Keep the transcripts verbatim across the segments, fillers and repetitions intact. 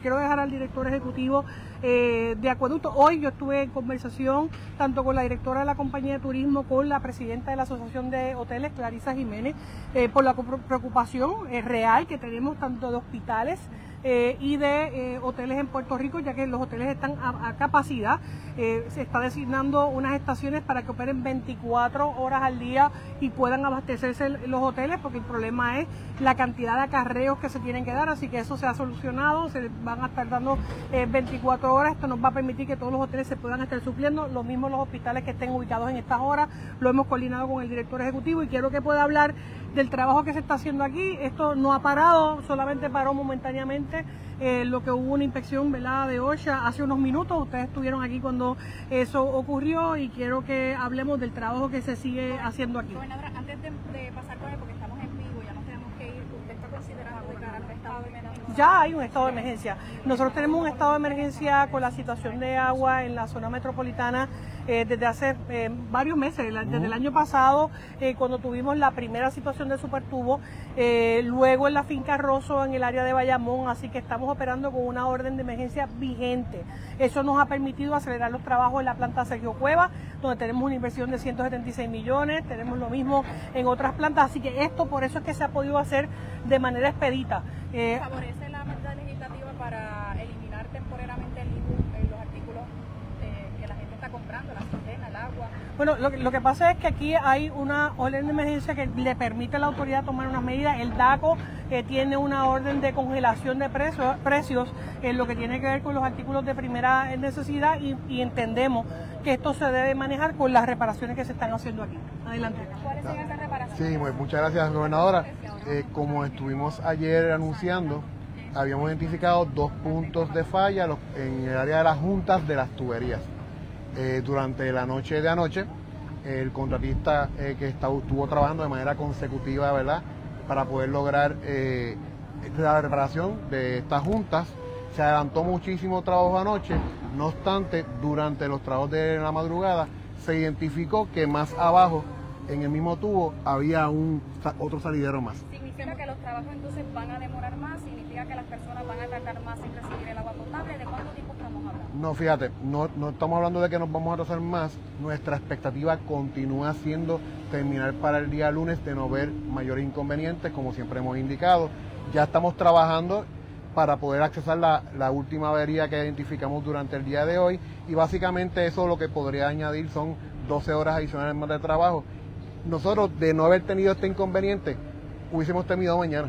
quiero dejar al director ejecutivo eh, de Acueducto. Hoy yo estuve en conversación tanto con la directora de la compañía de turismo, con la presidenta de la Asociación de Hoteles, Clarisa Jiménez, eh, por la preocupación eh, real que tenemos tanto de hospitales Eh, y de eh, hoteles en Puerto Rico, ya que los hoteles están a, a capacidad. Eh, se está designando unas estaciones para que operen veinticuatro horas al día y puedan abastecerse los hoteles, porque el problema es la cantidad de acarreos que se tienen que dar, así que eso se ha solucionado, se van a estar dando eh, veinticuatro horas. Esto nos va a permitir que todos los hoteles se puedan estar supliendo, lo mismo los hospitales que estén ubicados en estas horas. Lo hemos coordinado con el director ejecutivo y quiero que pueda hablar del trabajo que se está haciendo aquí. Esto no ha parado, solamente paró momentáneamente eh, lo que hubo una inspección, ¿verdad?, de OSHA hace unos minutos. Ustedes estuvieron aquí cuando eso ocurrió y quiero que hablemos del trabajo que se sigue haciendo aquí. Gobernadora, antes de, de pasar con él, porque estamos en vivo, ya nos tenemos que ir, ¿usted está considerando declarar un estado de emergencia? Ya hay un estado de emergencia. Nosotros tenemos un estado de emergencia con la situación de agua en la zona metropolitana eh, desde hace eh, varios meses, desde el año pasado, eh, cuando tuvimos la primera situación de supertubo, eh, luego en la finca Rosso en el área de Bayamón, así que estamos operando con una orden de emergencia vigente. Eso nos ha permitido acelerar los trabajos en la planta Sergio Cuevas, donde tenemos una inversión de ciento setenta y seis millones, tenemos lo mismo en otras plantas, así que esto por eso es que se ha podido hacer de manera expedita. Eh, ¿Favorece la medida legislativa para eliminar temporariamente el I B U en los artículos eh, que la gente está comprando, la cisterna, el agua? Bueno, lo, lo que pasa es que aquí hay una orden de emergencia que le permite a la autoridad tomar unas medidas. El DACO eh, tiene una orden de congelación de precios, precios en lo que tiene que ver con los artículos de primera necesidad y, y entendemos que esto se debe manejar con las reparaciones que se están haciendo aquí. Adelante. ¿Cuáles son esas reparaciones? Sí, pues muchas gracias, gobernadora. Eh, como estuvimos ayer anunciando, habíamos identificado dos puntos de falla en el área de las juntas de las tuberías. Eh, durante la noche de anoche, el contratista eh, que está, estuvo trabajando de manera consecutiva, ¿verdad?, para poder lograr eh, la reparación de estas juntas, se adelantó muchísimo trabajo anoche. No obstante, durante los trabajos de la madrugada, se identificó que más abajo, en el mismo tubo, había un otro salidero más. ¿Significa que los trabajos entonces van a demorar más? ¿Significa que las personas van a tardar más en recibir el agua potable? ¿De cuánto tiempo estamos hablando? No, fíjate, no, no estamos hablando de que nos vamos a atrasar más. Nuestra expectativa continúa siendo terminar para el día lunes de no ver mayores inconvenientes, como siempre hemos indicado. Ya estamos trabajando para poder accesar la, la última avería que identificamos durante el día de hoy, y básicamente eso lo que podría añadir son doce horas adicionales más de trabajo. Nosotros, de no haber tenido este inconveniente, hubiésemos terminado mañana.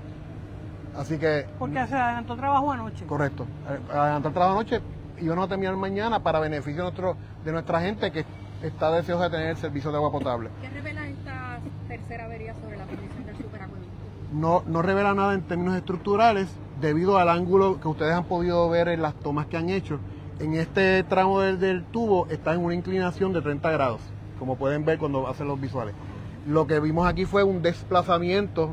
Así que... Porque se adelantó trabajo anoche. Correcto. Adelantó el trabajo anoche y íbamos a terminar mañana para beneficio de, nuestro, de nuestra gente que está deseosa de tener el servicio de agua potable. ¿Qué revela esta tercera avería sobre la condición del superacueducto? No, no revela nada en términos estructurales, debido al ángulo que ustedes han podido ver en las tomas que han hecho. En este tramo del, del tubo está en una inclinación de treinta grados, como pueden ver cuando hacen los visuales. Lo que vimos aquí fue un desplazamiento,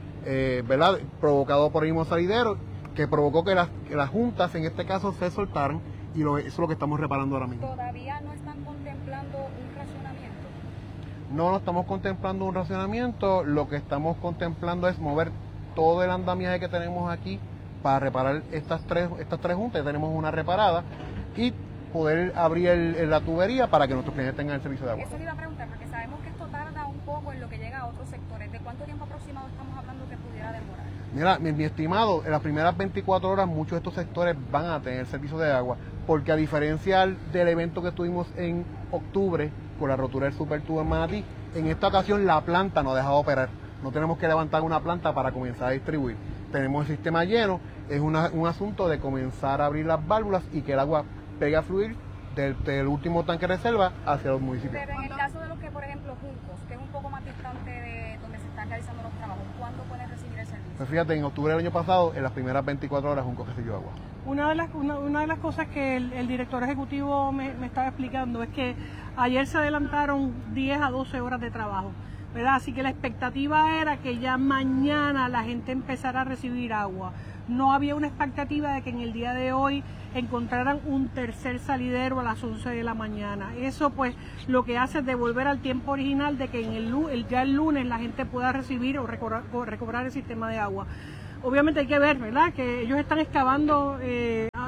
eh, ¿verdad?, provocado por el mismo salidero, que provocó que las, que las juntas, en este caso, se soltaran, y lo, eso es lo que estamos reparando ahora mismo. ¿Todavía no están contemplando un racionamiento? No, no estamos contemplando un racionamiento, lo que estamos contemplando es mover todo el andamiaje que tenemos aquí para reparar estas tres, estas tres juntas. Tenemos una reparada y poder abrir el, la tubería para que nuestros clientes tengan el servicio de agua. Eso le iba a preguntar, porque sabemos que esto tarda un poco en lo que llega a otros sectores. ¿De cuánto tiempo aproximado estamos hablando que pudiera demorar? Mira, mi, mi estimado, en las primeras veinticuatro horas muchos de estos sectores van a tener servicio de agua, porque a diferencia del evento que tuvimos en octubre con la rotura del supertubo en Manatí, en esta ocasión la planta no ha dejado de operar. No tenemos que levantar una planta para comenzar a distribuir. Tenemos el sistema lleno, es una, un asunto de comenzar a abrir las válvulas y que el agua pegue a fluir del, del último tanque de reserva hacia los municipios. Pero en el caso de los que, por ejemplo, Juncos, que es un poco más distante de donde se están realizando los trabajos, ¿cuándo pueden recibir el servicio? Pues fíjate, en octubre del año pasado, en las primeras veinticuatro horas, Juncos recibió agua. Una de las, una, una de las cosas que el, el director ejecutivo me, me estaba explicando es que ayer se adelantaron diez a doce horas de trabajo, ¿verdad? Así que la expectativa era que ya mañana la gente empezara a recibir agua. No había una expectativa de que en el día de hoy encontraran un tercer salidero a las once de la mañana. Eso pues lo que hace es devolver al tiempo original de que en el, el ya el lunes la gente pueda recibir o recobrar, o recobrar el sistema de agua. Obviamente hay que ver, ¿verdad?, que ellos están excavando eh,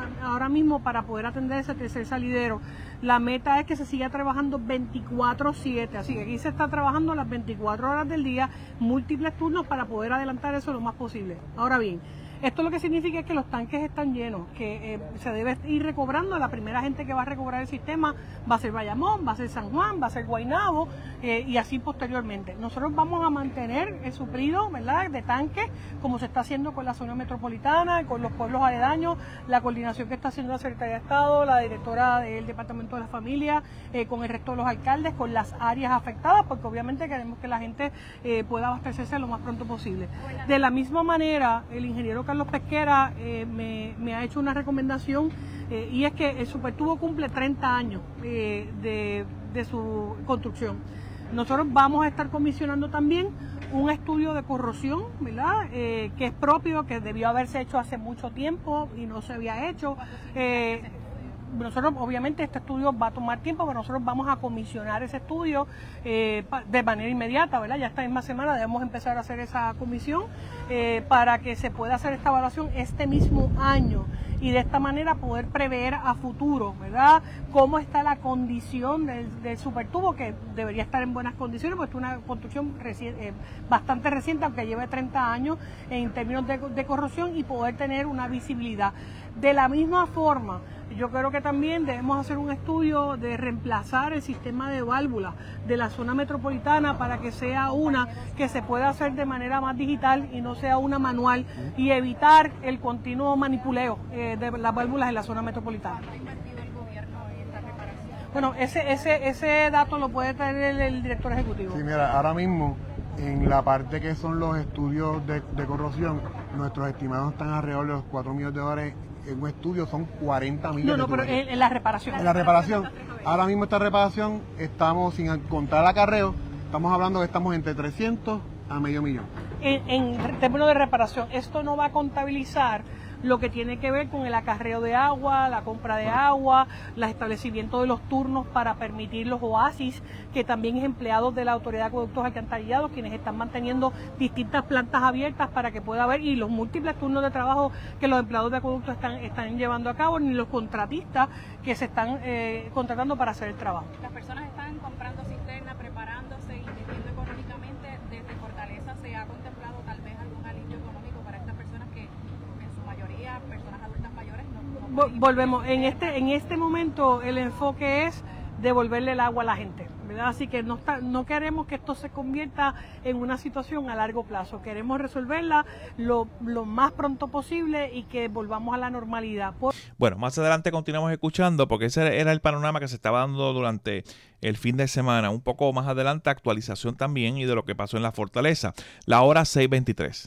ahora mismo para poder atender ese tercer salidero. La meta es que se siga trabajando veinticuatro siete, así que aquí se está trabajando las veinticuatro horas del día, múltiples turnos para poder adelantar eso lo más posible. Ahora bien, esto lo que significa es que los tanques están llenos, que eh, se debe ir recobrando. La primera gente que va a recobrar el sistema va a ser Bayamón, va a ser San Juan, va a ser Guaynabo eh, y así posteriormente. Nosotros vamos a mantener el suplido, ¿verdad?, de tanques, como se está haciendo con la zona metropolitana, con los pueblos aledaños, la coordinación que está haciendo la Secretaría de Estado, la directora del Departamento de la Familia, eh, con el resto de los alcaldes, con las áreas afectadas, porque obviamente queremos que la gente eh, pueda abastecerse lo más pronto posible. De la misma manera, el ingeniero Carlos Pesquera eh, me, me ha hecho una recomendación eh, y es que el Supertubo cumple treinta años eh, de, de su construcción. Nosotros vamos a estar comisionando también un estudio de corrosión, ¿verdad? Eh, que es propio, que debió haberse hecho hace mucho tiempo y no se había hecho. Eh, Nosotros, obviamente, este estudio va a tomar tiempo, pero nosotros vamos a comisionar ese estudio eh, de manera inmediata, ¿verdad? Ya esta misma semana debemos empezar a hacer esa comisión eh, para que se pueda hacer esta evaluación este mismo año y de esta manera poder prever a futuro, ¿verdad?, cómo está la condición del, del Supertubo, que debería estar en buenas condiciones, porque es una construcción reci- eh, bastante reciente, aunque lleve treinta años en términos de, de corrosión, y poder tener una visibilidad. De la misma forma, yo creo que también debemos hacer un estudio de reemplazar el sistema de válvulas de la zona metropolitana para que sea una que se pueda hacer de manera más digital y no sea una manual, y evitar el continuo manipuleo eh, de las válvulas en la zona metropolitana. ¿Ha invertido el gobierno en esta reparación? Bueno, ese, ese, ese dato lo puede tener el, el director ejecutivo. Sí, mira, ahora mismo en la parte que son los estudios de, de corrosión, nuestros estimados están alrededor de los cuatro millones de dólares. En un estudio son cuarenta millones. No, no, pero en, en la reparación. En la reparación. Ahora mismo esta reparación estamos, sin contar el acarreo, estamos hablando que estamos entre trescientos a medio millón. En, en términos de reparación, esto no va a contabilizar lo que tiene que ver con el acarreo de agua, la compra de agua, el establecimiento de los turnos para permitir los oasis, que también es empleados de la Autoridad de Acueductos Alcantarillados, quienes están manteniendo distintas plantas abiertas para que pueda haber, y los múltiples turnos de trabajo que los empleados de acueductos están, están llevando a cabo, ni los contratistas que se están eh, contratando para hacer el trabajo. Las personas están comprando cisternas, preparándose, invirtiendo económicamente. Desde Fortaleza se ha contemplado tal vez algún alivio económico para estas personas que en su mayoría, personas adultas mayores, no, no pueden. Volvemos, en este, en este momento el enfoque es devolverle el agua a la gente, ¿verdad? Así que no, está, no queremos que esto se convierta en una situación a largo plazo, queremos resolverla lo, lo más pronto posible y que volvamos a la normalidad. Por... Bueno, más adelante continuamos escuchando, porque ese era el panorama que se estaba dando durante el fin de semana. Un poco más adelante, actualización también y de lo que pasó en la Fortaleza. La hora seis veintitrés.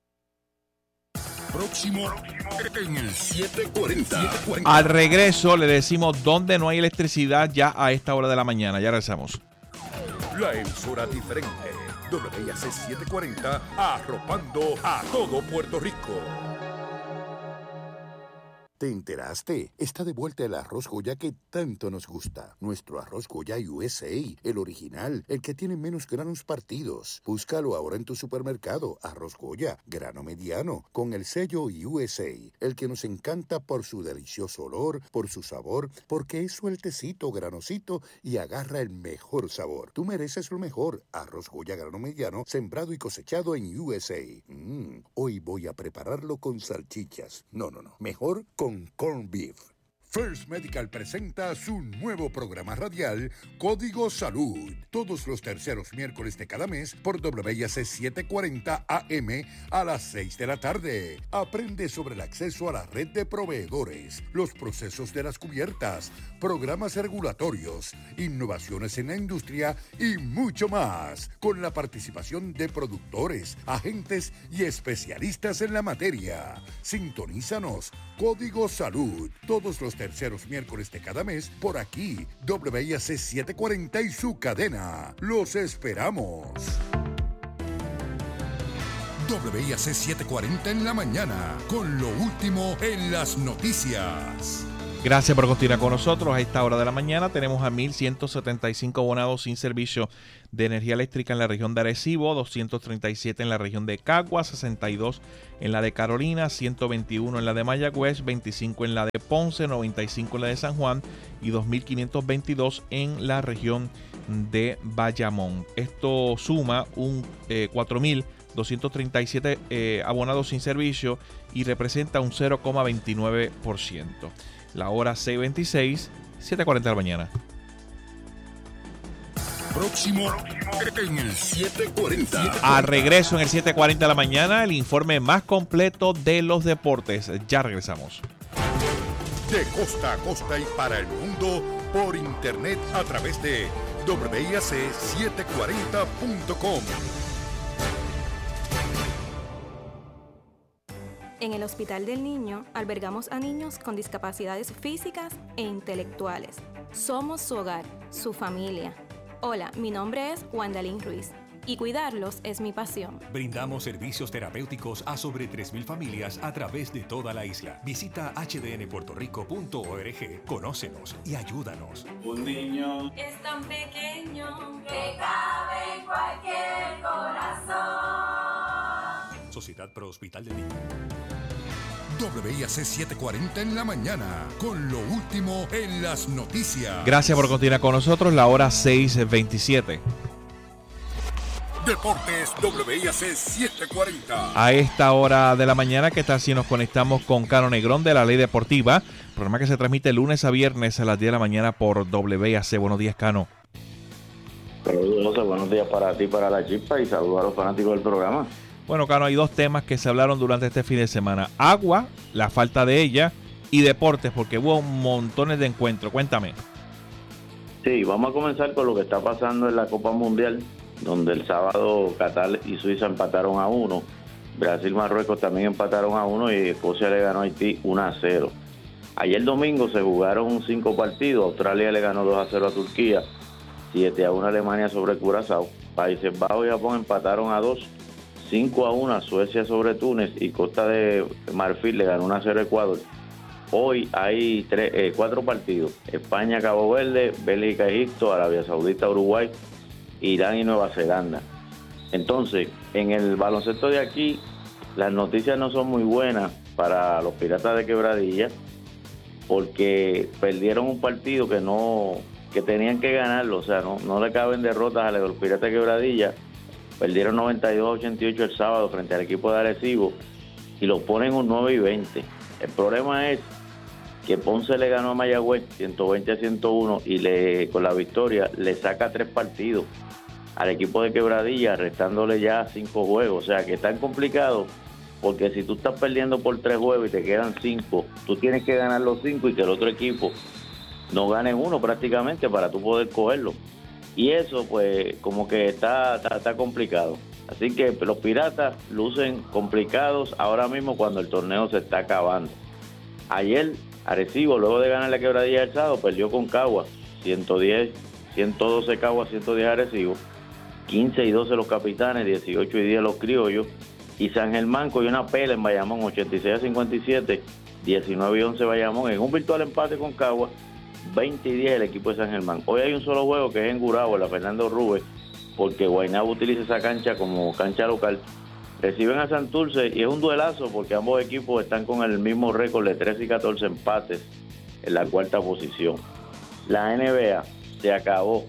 Próximo en el siete cuarenta. Al regreso le decimos dónde no hay electricidad ya a esta hora de la mañana. Ya regresamos. La emisora diferente. W I A C setecientos cuarenta, arropando a todo Puerto Rico. ¿Te enteraste? Está de vuelta el arroz Goya que tanto nos gusta. Nuestro arroz Goya U S A, el original, el que tiene menos granos partidos. Búscalo ahora en tu supermercado. Arroz Goya, grano mediano, con el sello U S A, el que nos encanta por su delicioso olor, por su sabor, porque es sueltecito, granosito y agarra el mejor sabor. Tú mereces lo mejor. Arroz Goya, grano mediano, sembrado y cosechado en U S A. Mm, hoy voy a prepararlo con salchichas. No, no, no. Mejor con Con corn beef. First Medical presenta su nuevo programa radial Código Salud, todos los terceros miércoles de cada mes por W I A C setecientos cuarenta A M a las seis de la tarde. Aprende sobre el acceso a la red de proveedores, los procesos de las cubiertas, programas regulatorios, innovaciones en la industria y mucho más, con la participación de productores, agentes y especialistas en la materia. Sintonízanos, Código Salud, todos los terceros miércoles de cada mes por aquí, W I A C setecientos cuarenta y su cadena. ¡Los esperamos! W I A C setecientos cuarenta en la mañana, con lo último en las noticias. Gracias por continuar con nosotros. A esta hora de la mañana tenemos a mil ciento setenta y cinco abonados sin servicio de energía eléctrica en la región de Arecibo, doscientos treinta y siete en la región de Caguas, sesenta y dos en la de Carolina, ciento veintiuno en la de Mayagüez, veinticinco en la de Ponce, noventa y cinco en la de San Juan y dos mil quinientos veintidós en la región de Bayamón. Esto suma un eh, cuatro mil doscientos treinta y siete eh, abonados sin servicio y representa un cero coma veintinueve por ciento. La hora seis veintiséis, siete cuarenta de la mañana. Próximo en el siete cuarenta. A regreso en el siete cuarenta de la mañana, el informe más completo de los deportes. Ya regresamos. De costa a costa y para el mundo por internet a través de doble i a ce setecientos cuarenta punto com. En el Hospital del Niño albergamos a niños con discapacidades físicas e intelectuales. Somos su hogar, su familia. Hola, mi nombre es Wandalín Ruiz y cuidarlos es mi pasión. Brindamos servicios terapéuticos a sobre tres mil familias a través de toda la isla. Visita hache de ene puerto rico punto org, conócenos y ayúdanos. Un niño es tan pequeño que cabe en cualquier corazón. Sociedad Pro Hospital del Niño. doble i a ce setecientos cuarenta en la mañana, con lo último en las noticias. Gracias por continuar con nosotros, la hora seis veintisiete. Deportes doble i a ce setecientos cuarenta. A esta hora de la mañana, ¿qué tal si nos conectamos con Cano Negrón de La Ley Deportiva? Programa que se transmite lunes a viernes a las diez de la mañana por doble i a ce. Buenos días, Cano. Saludos, buenos días para ti, para la Chispa, y saludos a los fanáticos del programa. Bueno, Cano, hay dos temas que se hablaron durante este fin de semana. Agua, la falta de ella, y deportes, porque hubo montones de encuentros. Cuéntame. Sí, vamos a comenzar con lo que está pasando en la Copa Mundial, donde el sábado Qatar y Suiza empataron a uno. Brasil y Marruecos también empataron a uno y Escocia le ganó a Haití uno a cero. Ayer domingo se jugaron cinco partidos. Australia le ganó dos a cero a Turquía, siete a uno a Alemania sobre Curazao. Países Bajos y Japón empataron a dos. cinco a uno a Suecia sobre Túnez y Costa de Marfil le ganó uno a cero a Ecuador. Hoy hay tres, eh, cuatro partidos: España, Cabo Verde, Bélgica, Egipto, Arabia Saudita, Uruguay, Irán y Nueva Zelanda. Entonces, en el baloncesto de aquí, las noticias no son muy buenas para los Piratas de Quebradilla, porque perdieron un partido que no que tenían que ganarlo, o sea, no, no le caben derrotas a los Piratas de Quebradilla. Perdieron noventa y dos a ochenta y ocho el sábado frente al equipo de Arecibo y lo ponen un nueve y veinte. El problema es que Ponce le ganó a Mayagüez ciento veinte a ciento uno y le con la victoria le saca tres partidos al equipo de Quebradilla, restándole ya cinco juegos. O sea que es tan complicado, porque si tú estás perdiendo por tres juegos y te quedan cinco, tú tienes que ganar los cinco y que el otro equipo no gane uno prácticamente para tú poder cogerlo. Y eso, pues, como que está, está, está complicado. Así que los Piratas lucen complicados ahora mismo cuando el torneo se está acabando. Ayer, Arecibo, luego de ganar la Quebradilla del sábado, perdió con Caguas, ciento diez, ciento doce Caguas, ciento diez Arecibo, quince y doce los Capitanes, dieciocho y diez los Criollos, y San Germán cogió una pela en Bayamón, ochenta y seis a cincuenta y siete, diecinueve y once Bayamón, en un virtual empate con Caguas, veinte y diez el equipo de San Germán. Hoy hay un solo juego que es en Gurabo, en la Fernando Rubén, porque Guaynabo utiliza esa cancha como cancha local. Reciben a Santurce y es un duelazo porque ambos equipos están con el mismo récord de trece y catorce empates en la cuarta posición. La N B A se acabó.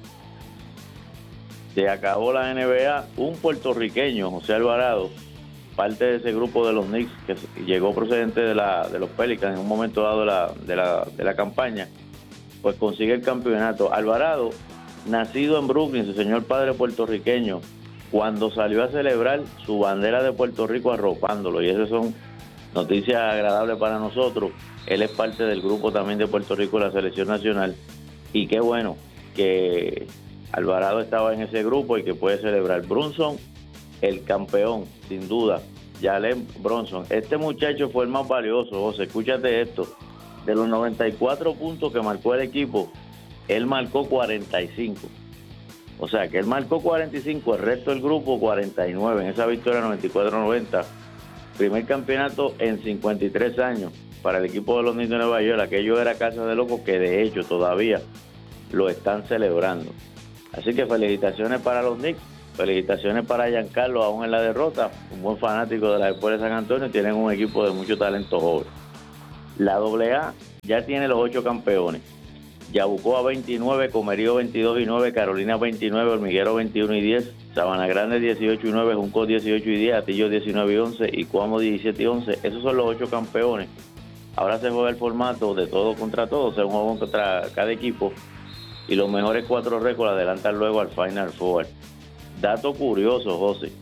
Se acabó la N B A. Un puertorriqueño, José Alvarado, parte de ese grupo de los Knicks que llegó procedente de, la, de los Pelicans en un momento dado de la, de la, de la campaña, pues consigue el campeonato. Alvarado, nacido en Brooklyn, su señor padre puertorriqueño, cuando salió a celebrar su bandera de Puerto Rico arropándolo, y esas son noticias agradables para nosotros. Él es parte del grupo también de Puerto Rico de la selección nacional, y qué bueno que Alvarado estaba en ese grupo y que puede celebrar. Brunson, el campeón, sin duda, Jalen Brunson. Este muchacho fue el más valioso. José, escúchate esto. De los noventa y cuatro puntos que marcó el equipo, él marcó cuarenta y cinco. O sea, que él marcó cuarenta y cinco, el resto del grupo cuarenta y nueve. En esa victoria noventa y cuatro noventa, primer campeonato en cincuenta y tres años para el equipo de los Knicks de Nueva York. Aquello era casa de locos, que de hecho todavía lo están celebrando. Así que felicitaciones para los Knicks, felicitaciones para Giancarlo, aún en la derrota, un buen fanático de la Escuela de San Antonio. Tienen un equipo de mucho talento joven. La doble A ya tiene los ocho campeones. Yabucoa veintinueve, Comerío veintidós y nueve, Carolina veintinueve, Hormiguero veintiuno y diez, Sabana Grande dieciocho y nueve, Junco dieciocho y diez, Atillo diecinueve y once y Cuamo diecisiete y once. Esos son los ocho campeones. Ahora se juega el formato de todo contra todo, o sea, un juego contra cada equipo, y los mejores cuatro récords adelantan luego al Final Four. Dato curioso, José.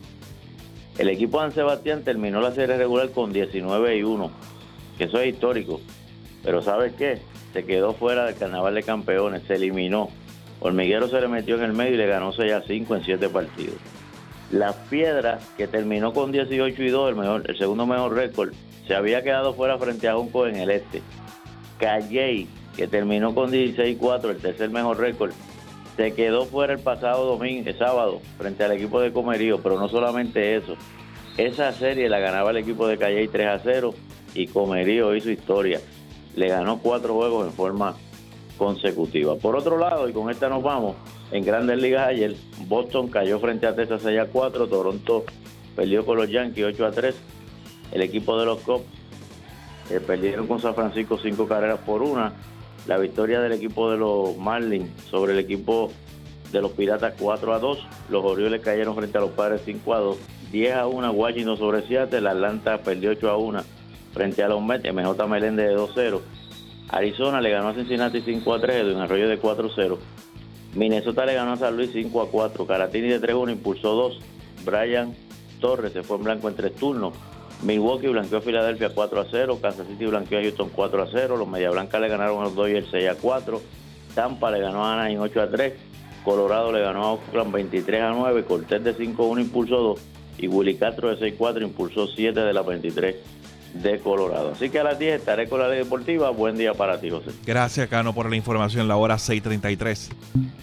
El equipo de San Sebastián terminó la serie regular con diecinueve y uno, que eso es histórico. Pero ¿sabes qué? Se quedó fuera del Carnaval de Campeones, se eliminó. Hormiguero se le metió en el medio y le ganó seis a cinco en siete partidos. Las Piedras, que terminó con dieciocho y dos, el, mejor, el segundo mejor récord, se había quedado fuera frente a Junco en el este. Calley, que terminó con dieciséis y cuatro, el tercer mejor récord, se quedó fuera el pasado domingo, el sábado, frente al equipo de Comerío. Pero no solamente eso, esa serie la ganaba el equipo de Calley tres a cero y Comerío hizo historia. Le ganó cuatro juegos en forma consecutiva. Por otro lado, y con esta nos vamos, en Grandes Ligas ayer, Boston cayó frente a Texas seis a cuatro, Toronto perdió con los Yankees ocho a tres, el equipo de los Cubs eh, perdieron con San Francisco cinco carreras por una, la victoria del equipo de los Marlins sobre el equipo de los Piratas cuatro a dos, los Orioles cayeron frente a los Padres cinco a dos, diez a uno Washington sobre Seattle, Atlanta perdió ocho a uno frente a los Mets, M J Meléndez de dos cero. Arizona le ganó a Cincinnati cinco a tres, Edwin Arroyo de cuatro cero. Minnesota le ganó a San Luis cinco a cuatro. Caratini de tres a uno impulsó dos. Brian Torres se fue en blanco en tres turnos. Milwaukee blanqueó a Filadelfia cuatro a cero. Kansas City blanqueó a Houston cuatro a cero. Los Media Blancas le ganaron a los Dodgers seis a cuatro. Tampa le ganó a Anaheim ocho a tres. Colorado le ganó a Oakland veintitrés a nueve. Cortés de cinco a uno impulsó dos. Y Willy Castro de seis a cuatro impulsó siete de las veintitrés de Colorado. Así que a las diez estaré con la Ley Deportiva. Buen día para ti, José. Gracias, Cano, por la información. La hora seis treinta y tres.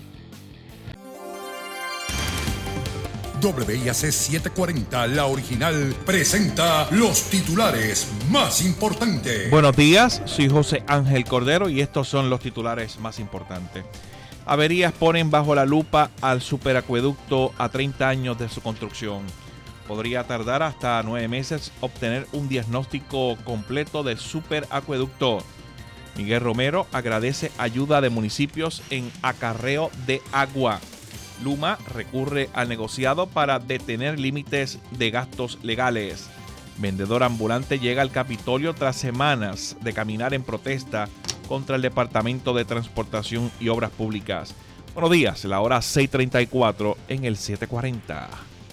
W I A C setecientos cuarenta, la original, presenta los titulares más importantes. Buenos días, soy José Ángel Cordero y estos son los titulares más importantes. Averías ponen bajo la lupa al superacueducto a treinta años de su construcción. Podría tardar hasta nueve meses obtener un diagnóstico completo del superacueducto. Miguel Romero agradece ayuda de municipios en acarreo de agua. Luma recurre al negociado para detener límites de gastos legales. Vendedor ambulante llega al Capitolio tras semanas de caminar en protesta contra el Departamento de Transportación y Obras Públicas. Buenos días, la hora seis treinta y cuatro en el siete cuarenta.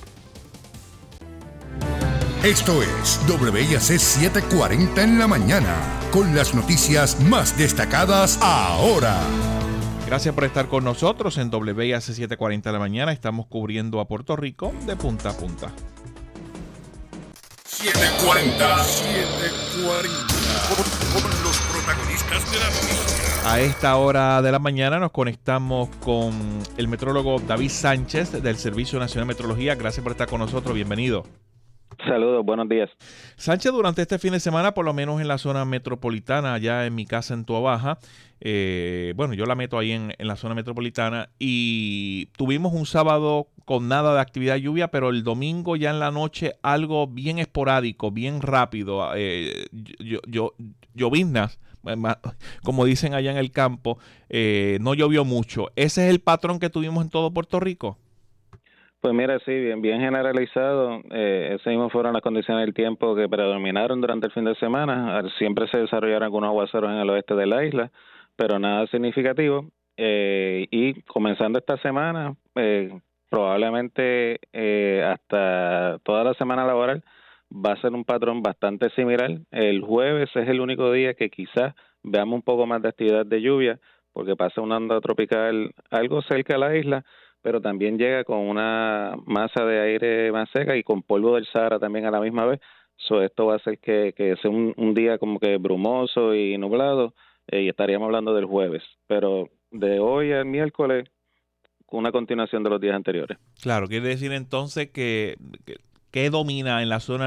Esto es W I A C setecientos cuarenta en la mañana, con las noticias más destacadas ahora. Gracias por estar con nosotros en W I A C setecientos cuarenta en la mañana. Estamos cubriendo a Puerto Rico de punta a punta. setecientos cuarenta, setecientos cuarenta, con, con los protagonistas de la noticia. A esta hora de la mañana nos conectamos con el metrólogo David Sánchez del Servicio Nacional de Meteorología. Gracias por estar con nosotros. Bienvenido. Saludos, buenos días. Sánchez, durante este fin de semana, por lo menos en la zona metropolitana, allá en mi casa en Tuabaja, eh, bueno, yo la meto ahí en, en la zona metropolitana, y tuvimos un sábado con nada de actividad lluvia, pero el domingo ya en la noche algo bien esporádico, bien rápido, eh, yo, yo, lloviznas, como dicen allá en el campo, eh, no llovió mucho. ¿Ese es el patrón que tuvimos en todo Puerto Rico? Pues mira, sí, bien, bien generalizado, eh, esas mismas fueron las condiciones del tiempo que predominaron durante el fin de semana. Siempre se desarrollaron algunos aguaceros en el oeste de la isla, pero nada significativo. Eh, y comenzando esta semana, eh, probablemente eh, hasta toda la semana laboral va a ser un patrón bastante similar. El jueves es el único día que quizás veamos un poco más de actividad de lluvia, porque pasa una onda tropical algo cerca de la isla, pero también llega con una masa de aire más seca y con polvo del Sahara también a la misma vez. So, esto va a hacer que, que sea un, un día como que brumoso y nublado, eh, y estaríamos hablando del jueves. Pero de hoy al miércoles, una continuación de los días anteriores. Claro, quiere decir entonces que, que, que domina en la zona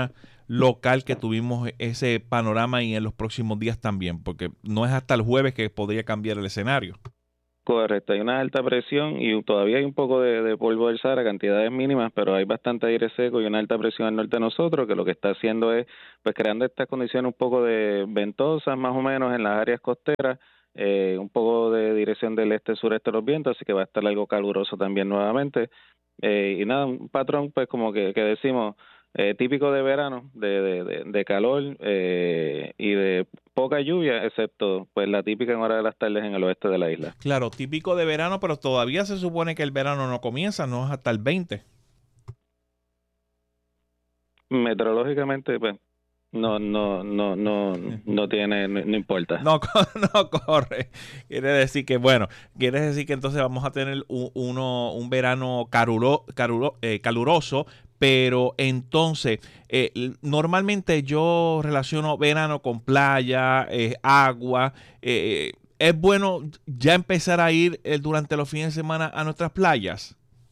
local que tuvimos ese panorama y en los próximos días también, porque no es hasta el jueves que podría cambiar el escenario. Correcto, hay una alta presión y todavía hay un poco de, de polvo del Sahara, cantidades mínimas, pero hay bastante aire seco y una alta presión al norte de nosotros, que lo que está haciendo es pues creando estas condiciones un poco de ventosas más o menos en las áreas costeras, eh, un poco de dirección del este-sureste de los vientos, así que va a estar algo caluroso también nuevamente. Eh, y nada, un patrón pues como que, que decimos eh, típico de verano, de, de, de, de calor eh, y de poca lluvia, excepto pues la típica en hora de las tardes en el oeste de la isla. Claro, típico de verano, pero todavía se supone que el verano no comienza, no es hasta el veinte. Meteorológicamente, pues no, no, no, no, no tiene, no, no importa. No, no corre. Quiere decir que, bueno, quiere decir que entonces vamos a tener un, uno, un verano caruro, caruro, eh, caluroso, pero entonces, eh, normalmente yo relaciono verano con playa, eh, agua. Eh, ¿Es bueno ya empezar a ir eh, durante los fines de semana a nuestras playas?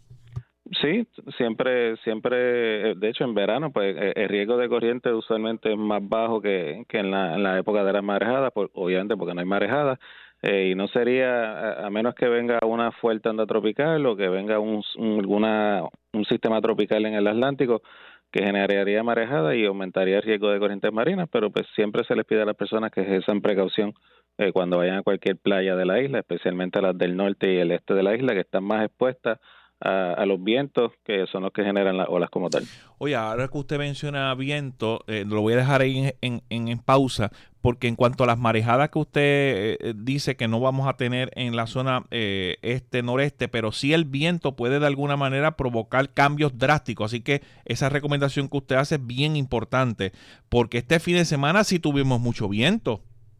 Sí, siempre, siempre, de hecho en verano, pues el riesgo de corriente usualmente es más bajo que, que en, la, en la época de las marejadas, por, obviamente porque no hay marejadas, eh, y no sería, a, a menos que venga una fuerte onda tropical o que venga un, un, alguna, un sistema tropical en el Atlántico que generaría marejada y aumentaría el riesgo de corrientes marinas, pero pues siempre se les pide a las personas que ejerzan precaución eh, cuando vayan a cualquier playa de la isla, especialmente a las del norte y el este de la isla, que están más expuestas A, a los vientos, que son los que generan las olas como tal. Oye, ahora que usted menciona viento, eh, lo voy a dejar ahí en, en, en pausa, porque en cuanto a las marejadas que usted eh, dice que no vamos a tener en la zona eh, este-noreste, pero sí el viento puede de alguna manera provocar cambios drásticos, así que esa recomendación que usted hace es bien importante, porque este fin de semana sí tuvimos mucho viento.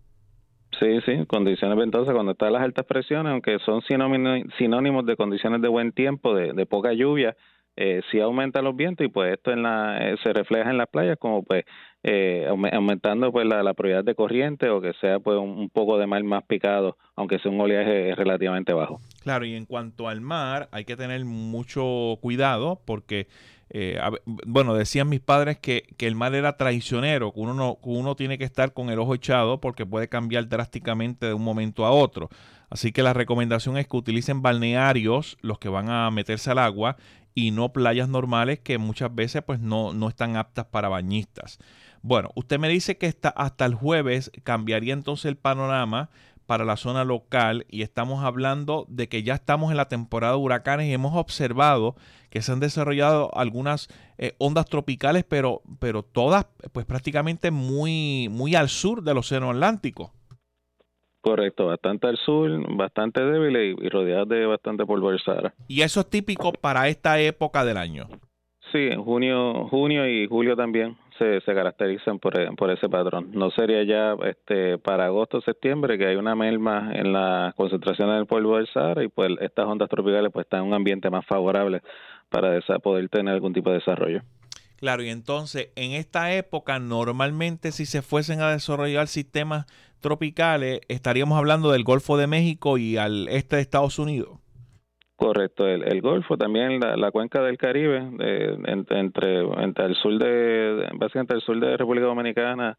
Sí, sí, condiciones ventosas cuando están las altas presiones, aunque son sinónimos de condiciones de buen tiempo, de, de poca lluvia, eh, sí aumentan los vientos y pues esto en la eh, se refleja en las playas como pues eh, aumentando pues la, la probabilidad de corriente o que sea pues un, un poco de mar más picado, aunque sea un oleaje relativamente bajo. Claro, y en cuanto al mar hay que tener mucho cuidado porque Eh, a, bueno, decían mis padres que, que el mar era traicionero, que uno, no, que uno tiene que estar con el ojo echado porque puede cambiar drásticamente de un momento a otro. Así que la recomendación es que utilicen balnearios, los que van a meterse al agua, y no playas normales que muchas veces pues no, no están aptas para bañistas. Bueno, usted me dice que está, hasta el jueves cambiaría entonces el panorama para la zona local y estamos hablando de que ya estamos en la temporada de huracanes y hemos observado que se han desarrollado algunas eh, ondas tropicales, pero, pero todas pues prácticamente muy, muy al sur del Océano Atlántico. Correcto, bastante al sur, bastante débil y, y rodeadas de bastante polvo del Sahara. ¿Y eso es típico para esta época del año? Sí, en junio, junio y julio también se, se caracterizan por, por ese patrón. No sería ya este para agosto, septiembre, que hay una merma en la concentración del polvo del Sahara y pues estas ondas tropicales pues están en un ambiente más favorable para esa, poder tener algún tipo de desarrollo. Claro, y entonces en esta época normalmente si se fuesen a desarrollar sistemas tropicales estaríamos hablando del Golfo de México y al este de Estados Unidos. Correcto, el, el Golfo, también la, la cuenca del Caribe, eh, entre, entre, entre el sur de, básicamente el sur de República Dominicana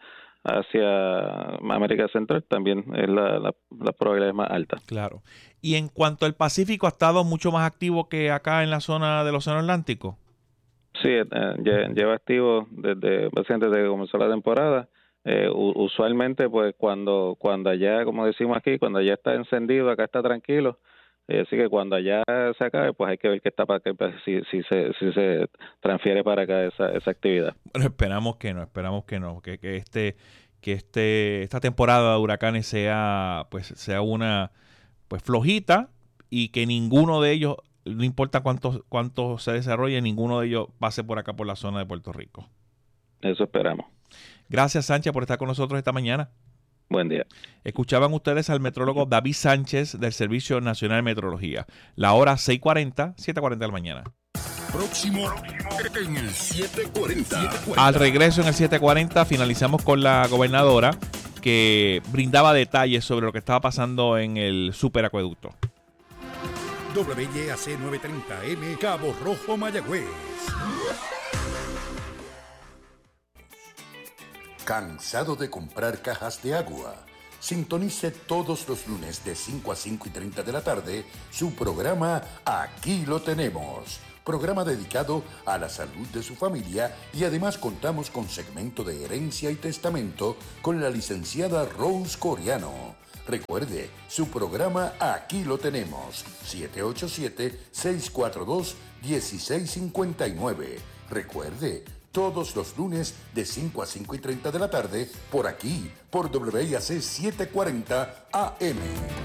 hacia América Central, también es la, la, la probabilidad más alta. Claro. Y en cuanto al Pacífico, ¿ha estado mucho más activo que acá en la zona del Océano Atlántico? Sí, eh, lleva activo desde básicamente desde que comenzó la temporada. Eh, usualmente, pues cuando cuando allá, como decimos aquí, cuando allá está encendido, acá está tranquilo. Eh, así que cuando allá se acabe, pues hay que ver qué está para que si, si se si se transfiere para acá esa esa actividad. Bueno, esperamos que no, esperamos que no, que, que este que este esta temporada de huracanes sea pues sea una pues flojita y que ninguno de ellos, no importa cuánto cuánto se desarrolle, ninguno de ellos pase por acá por la zona de Puerto Rico. Eso esperamos. Gracias, Sánchez, por estar con nosotros esta mañana. Buen día. Escuchaban ustedes al metrólogo David Sánchez del Servicio Nacional de Meteorología. La hora seis cuarenta, siete cuarenta de la mañana. Próximo en el siete cuarenta. Al regreso en el siete cuarenta finalizamos con la gobernadora que brindaba detalles sobre lo que estaba pasando en el superacueducto. W Y A C novecientos treinta M Cabo Rojo, Mayagüez. ¿Cansado de comprar cajas de agua? Sintonice todos los lunes de cinco a cinco y treinta de la tarde su programa Aquí lo tenemos. Programa dedicado a la salud de su familia y además contamos con segmento de herencia y testamento con la licenciada Rose Coriano. Recuerde, su programa Aquí lo tenemos, siete ocho siete, seis cuatro dos, uno seis cinco nueve. Recuerde, todos los lunes de cinco a cinco y treinta de la tarde, por aquí, por W I A C setecientos cuarenta A M.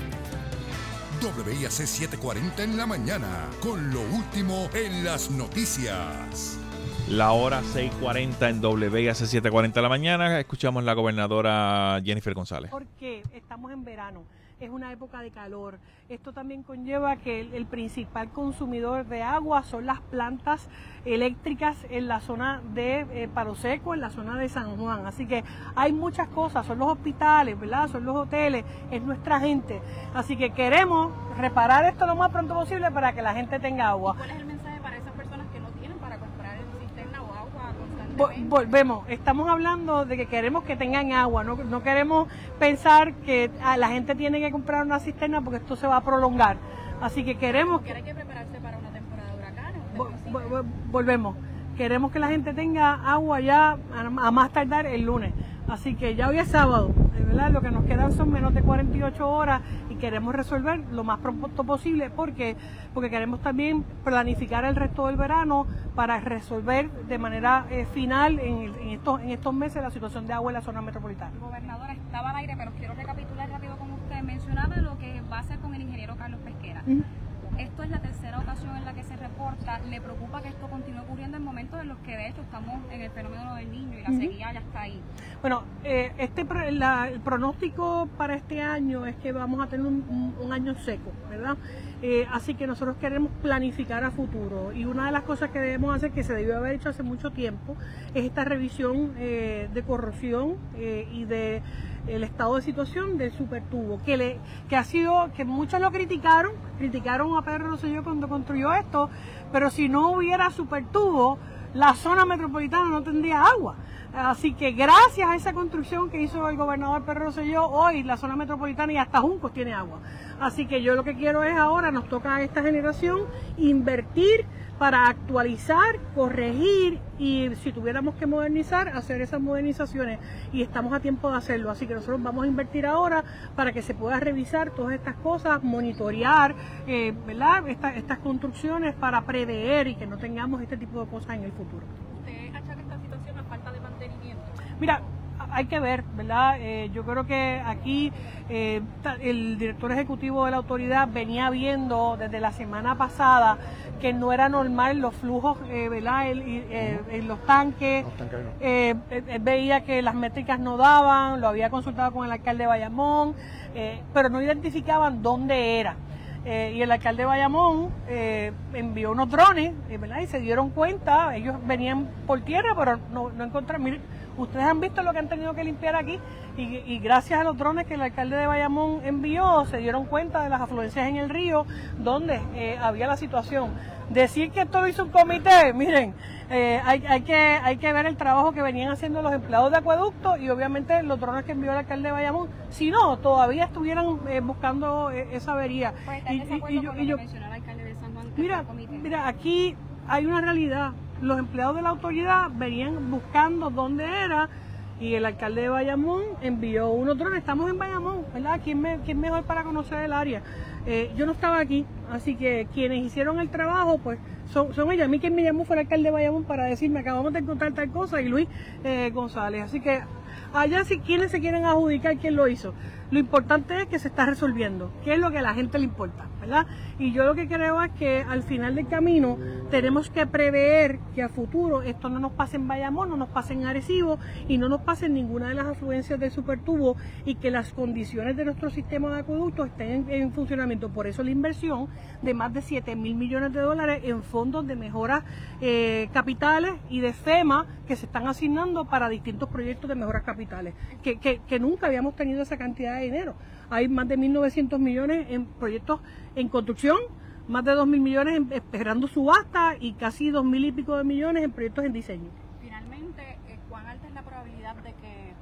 W I A C setecientos cuarenta en la mañana, con lo último en las noticias. La hora seis cuarenta en W I A C setecientos cuarenta de la mañana. Escuchamos a la gobernadora Jennifer González. Porque estamos en verano, es una época de calor. Esto también conlleva que el, el principal consumidor de agua son las plantas eléctricas en la zona de eh, Palo Seco, en la zona de San Juan. Así que hay muchas cosas, son los hospitales, ¿verdad? Son los hoteles, es nuestra gente. Así que queremos reparar esto lo más pronto posible para que la gente tenga agua. ¿Cuál es el mensaje para esas personas que no tienen para comprar el cisterna o agua constantemente? Vol- volvemos, estamos hablando de que queremos que tengan agua, no, no queremos pensar que a la gente tiene que comprar una cisterna porque esto se va a prolongar. Así que queremos Porque hay que prepararse para una temporada de huracanes. Vol- vol- volvemos. Queremos que la gente tenga agua ya a, a más tardar el lunes. Así que ya hoy es sábado, ¿verdad? Lo que nos quedan son menos de cuarenta y ocho horas y queremos resolver lo más pronto posible. ¿Por qué? Porque queremos también planificar el resto del verano para resolver de manera eh, final en, en, estos, en estos meses la situación de agua en la zona metropolitana. Gobernadora, estaba al aire, pero quiero recapitular rápido con usted. Mencionaba lo que va a hacer con el ingeniero Carlos Pesquera. Uh-huh. Esto es la tercera ocasión en la que se reporta. ¿Le preocupa que esto continúe ocurriendo en momentos en los que de hecho estamos en el fenómeno del Niño y la uh-huh. sequía ya está ahí? Bueno, eh, este la, el pronóstico para este año es que vamos a tener un, un, un año seco, ¿verdad? Eh, así que nosotros queremos planificar a futuro y una de las cosas que debemos hacer, que se debió haber hecho hace mucho tiempo, es esta revisión eh, de corrosión eh, y de el estado de situación del supertubo, que le que ha sido, que muchos lo criticaron, criticaron a Pedro Rosselló cuando construyó esto, pero si no hubiera supertubo, la zona metropolitana no tendría agua. Así que gracias a esa construcción que hizo el gobernador Pedro Rosselló, hoy la zona metropolitana y hasta Juncos tiene agua. Así que yo lo que quiero es ahora, nos toca a esta generación invertir para actualizar, corregir y si tuviéramos que modernizar, hacer esas modernizaciones y estamos a tiempo de hacerlo. Así que nosotros vamos a invertir ahora para que se pueda revisar todas estas cosas, monitorear, eh, ¿verdad? Esta, estas construcciones para prever y que no tengamos este tipo de cosas en el futuro. ¿Usted achaca esta situación a falta de mantenimiento? Mira, hay que ver, ¿verdad? Eh, yo creo que aquí eh, el director ejecutivo de la autoridad venía viendo desde la semana pasada que no era normal los flujos, eh, ¿verdad? El, eh, en los tanques. Los tanques no. eh, él veía que las métricas no daban, lo había consultado con el alcalde de Bayamón, eh, pero no identificaban dónde era. Eh, y el alcalde de Bayamón eh, envió unos drones, eh, ¿verdad? Y se dieron cuenta, ellos venían por tierra, pero no, no encontraron. Miren, ustedes han visto lo que han tenido que limpiar aquí y, y gracias a los drones que el alcalde de Bayamón envió, se dieron cuenta de las afluencias en el río donde eh, había la situación. Decir que esto lo hizo un comité, miren, eh, hay, hay, que, hay que ver el trabajo que venían haciendo los empleados de acueducto y obviamente los drones que envió el alcalde de Bayamón, si no, todavía estuvieran eh, buscando eh, esa avería. Pues, y, y, y yo, y yo, mencionó el alcalde de San Juan, mira, mira, aquí hay una realidad, los empleados de la autoridad venían buscando dónde era y el alcalde de Bayamón envió unos drones. Estamos en Bayamón, ¿verdad? ¿Quién, me, quién mejor para conocer el área? Eh, yo no estaba aquí, así que quienes hicieron el trabajo, pues son, son ellos. A mí quien me llamó fue el alcalde de Bayamón para decirme acabamos de encontrar tal cosa y Luis eh, González. Así que allá si quienes se quieren adjudicar quién lo hizo. Lo importante es que se está resolviendo, que es lo que a la gente le importa, ¿verdad? Y yo lo que creo es que al final del camino tenemos que prever que a futuro esto no nos pase en Bayamón, no nos pase en Arecibo y no nos pase en ninguna de las afluencias del supertubo y que las condiciones de nuestro sistema de acueductos estén en, en funcionamiento. Por eso la inversión de más de siete mil millones de dólares en fondos de mejoras eh, capitales y de FEMA que se están asignando para distintos proyectos de mejoras capitales, que, que, que nunca habíamos tenido esa cantidad de dinero. Hay más de mil novecientos millones en proyectos en construcción, más de dos mil millones en, esperando subasta y casi dos mil y pico de millones en proyectos en diseño. Finalmente, ¿cuán alta es la probabilidad de que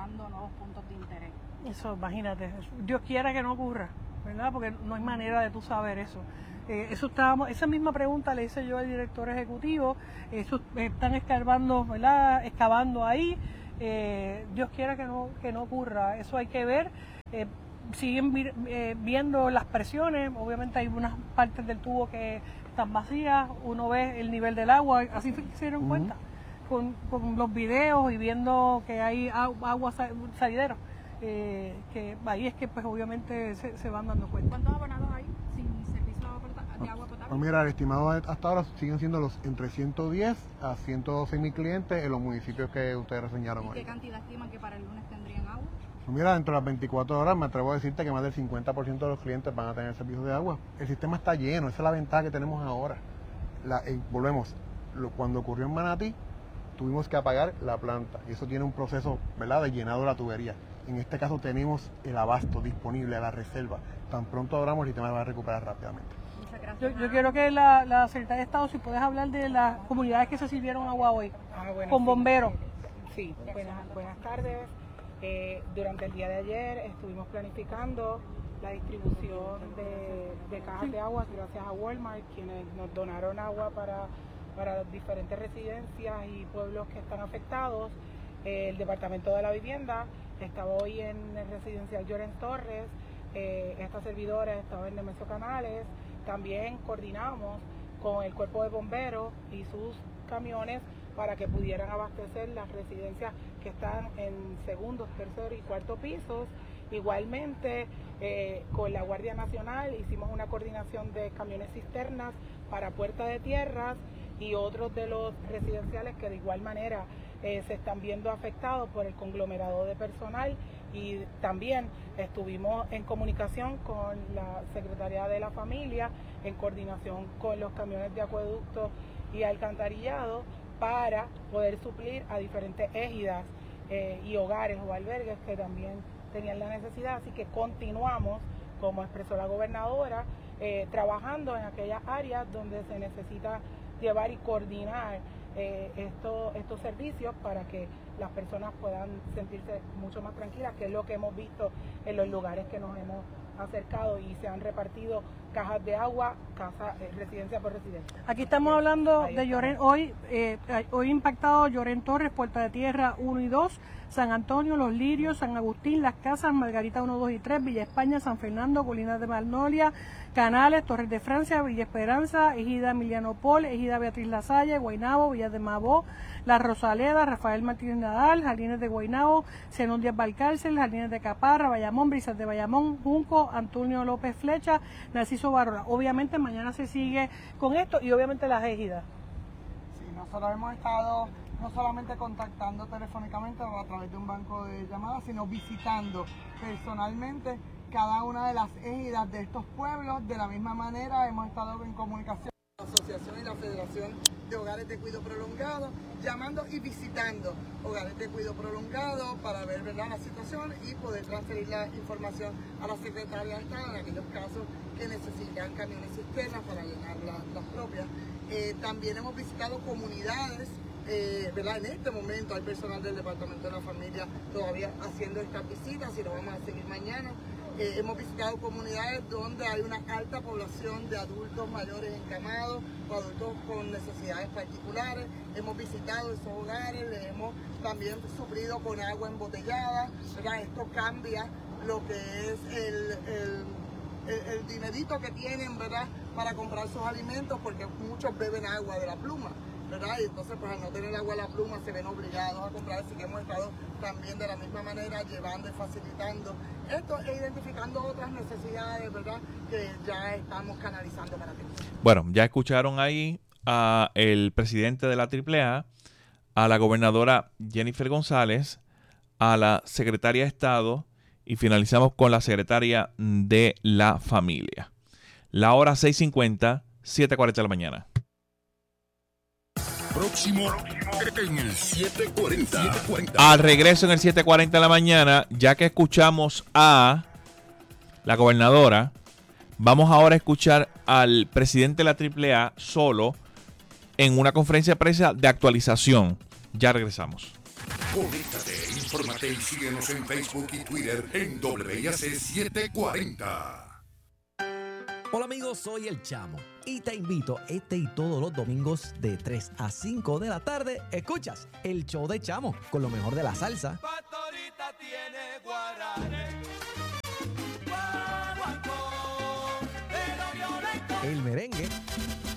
buscando nuevos puntos de interés. Eso, imagínate, Dios quiera que no ocurra, ¿verdad? Porque no hay manera de tú saber eso. Eh, eso estábamos, esa misma pregunta le hice yo al director ejecutivo, eso están escarbando, ¿verdad? Excavando ahí, eh, Dios quiera que no, que no ocurra, eso hay que ver. Eh, siguen vi, eh, viendo las presiones, obviamente hay unas partes del tubo que están vacías, uno ve el nivel del agua, así se dieron cuenta, con, con los videos y viendo que hay agua salidero, eh, que ahí es que pues obviamente se, se van dando cuenta. ¿Cuántos abonados hay sin servicio de agua potable? Pues mira, el estimado hasta ahora siguen siendo los entre ciento diez a ciento doce mil clientes en los municipios que ustedes reseñaron hoy. hoy. ¿Qué cantidad estiman que para el lunes tendrían agua? Pues mira, dentro de las veinticuatro horas me atrevo a decirte que más del cincuenta por ciento de los clientes van a tener servicios de agua. El sistema está lleno, esa es la ventaja que tenemos ahora. La, eh, volvemos, lo, cuando ocurrió en Manatí, tuvimos que apagar la planta y eso tiene un proceso, ¿verdad?, de llenado de la tubería. En este caso tenemos el abasto disponible a la reserva. Tan pronto abramos, el sistema va a recuperar rápidamente. Yo, yo quiero que la, la Secretaría de Estado, si puedes hablar de las comunidades que se sirvieron agua hoy, ah, bueno, con sí, bomberos. Sí, buenas, buenas tardes. Eh, durante el día de ayer estuvimos planificando la distribución de, de cajas de agua gracias a Walmart, quienes nos donaron agua para, para las diferentes residencias y pueblos que están afectados. Eh, el Departamento de la Vivienda estaba hoy en el residencial Llorens Torres, eh, esta servidora estaba en Nemesio Canales. También coordinamos con el Cuerpo de Bomberos y sus camiones para que pudieran abastecer las residencias que están en segundos, terceros y cuarto pisos. Igualmente, eh, con la Guardia Nacional hicimos una coordinación de camiones cisternas para Puerta de Tierras y otros de los residenciales que de igual manera eh, se están viendo afectados por el conglomerado de personal. Y también estuvimos en comunicación con la Secretaría de la Familia, en coordinación con los camiones de acueducto y alcantarillado, para poder suplir a diferentes égidas eh, y hogares o albergues que también tenían la necesidad. Así que continuamos, como expresó la gobernadora, eh, trabajando en aquellas áreas donde se necesita llevar y coordinar eh, esto, estos servicios para que las personas puedan sentirse mucho más tranquilas, que es lo que hemos visto en los lugares que nos hemos acercado y se han repartido cajas de agua, casa, eh, residencia por residencia. Aquí estamos hablando de Llorens, hoy, eh, hoy impactado Llorens Torres, Puerta de Tierra uno y dos, San Antonio, Los Lirios, San Agustín, Las Casas, Margarita uno, dos y tres, Villa España, San Fernando, Colinas de Magnolia, Canales, Torres de Francia, Villa Esperanza, Ejida Emiliano Pol, Ejida Beatriz Lasalle, Guaynabo, Villa de Mabó, La Rosaleda, Rafael Martínez Nadal, Jardines de Guaynabo, Zenón Díaz Valcárcel, Jardines de Caparra, Bayamón, Brisas de Bayamón, Junco, Antonio López Flecha, Narciso Barrola. Obviamente mañana se sigue con esto y obviamente las égidas. Sí, nosotros hemos estado no solamente contactando telefónicamente o a través de un banco de llamadas, sino visitando personalmente cada una de las égidas de estos pueblos. De la misma manera hemos estado en comunicación con la Asociación y la Federación de Hogares de Cuidado Prolongado, llamando y visitando hogares de cuidado prolongado para ver, ¿verdad?, la situación y poder transferir la información a la Secretaría de Estado en aquellos casos que necesitan camiones cisternas para llenar la, las propias. Eh, también hemos visitado comunidades, eh, ¿verdad? En este momento hay personal del Departamento de la Familia todavía haciendo estas visitas y lo vamos a seguir mañana. Eh, hemos visitado comunidades donde hay una alta población de adultos mayores encamados o adultos con necesidades particulares. Hemos visitado esos hogares, les hemos también suplido con agua embotellada, ¿verdad? Esto cambia lo que es el, el, el, el dinerito que tienen, ¿verdad?, para comprar sus alimentos, porque muchos beben agua de la pluma, ¿verdad? Y entonces, pues al no tener agua de la pluma se ven obligados a comprar. Así que hemos estado también de la misma manera llevando y facilitando esto e identificando otras necesidades, ¿verdad?, que ya estamos canalizando para ti. Bueno, ya escucharon ahí a el presidente de la triple A, a la gobernadora Jennifer González, a la secretaria de Estado y finalizamos con la secretaria de la Familia. La hora seis cincuenta, siete cuarenta de la mañana. Próximo en el siete cuarenta. Al regreso en el siete cuarenta de la mañana, ya que escuchamos a la gobernadora, vamos ahora a escuchar al presidente de la triple A solo en una conferencia de prensa de actualización. Ya regresamos. Conéctate, infórmate y síguenos en Facebook y Twitter en W I A C setecientos cuarenta. Hola amigos, soy El Chamo y te invito este y todos los domingos de tres a cinco de la tarde. Escuchas el show de Chamo con lo mejor de la salsa, Pastorita tiene guaranes, guaguancó, pero violento. el merengue